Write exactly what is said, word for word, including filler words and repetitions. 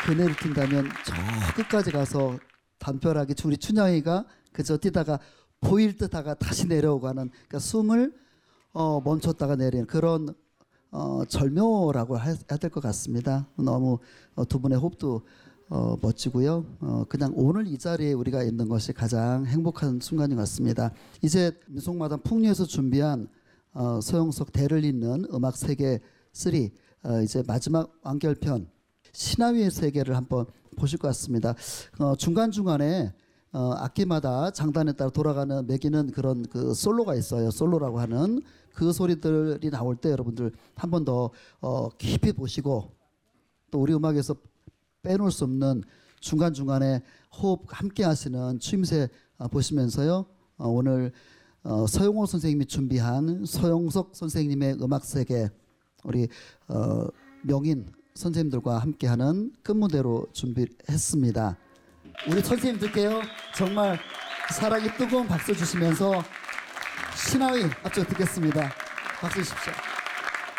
그네를 튄다면 저 끝까지 가서 담벼락에 우리 춘향이가 그저 뛰다가 보일 듯하가 다시 내려오고 하는, 그러니까 숨을 어, 멈췄다가 내리는 그런 어, 절묘라고 해야 될 것 같습니다. 너무 어, 두 분의 호흡도 어, 멋지고요. 어, 그냥 오늘 이 자리에 우리가 있는 것이 가장 행복한 순간인 것 같습니다. 이제 민속마당 풍류에서 준비한 어, 서영석 대를 잇는 음악 세계 삼, 어, 이제 마지막 완결편 신하위의 세계를 한번 보실 것 같습니다. 어, 중간중간에 어, 악기마다 장단에 따라 돌아가는 매기는 그런 그 솔로가 있어요. 솔로라고 하는 그 소리들이 나올 때 여러분들 한 번 더 어, 깊이 보시고, 또 우리 음악에서 빼놓을 수 없는 중간중간에 호흡 함께 하시는 추임새 어, 보시면서요. 어, 오늘 어, 서용호 선생님이 준비한 서영석 선생님의 음악세계, 우리 어, 명인 선생님들과 함께하는 끝무대로 준비했습니다. 우리 선생님들께요 정말 사랑이 뜨거운 박수 주시면서 신하위 합주 듣겠습니다. 박수 주십시오.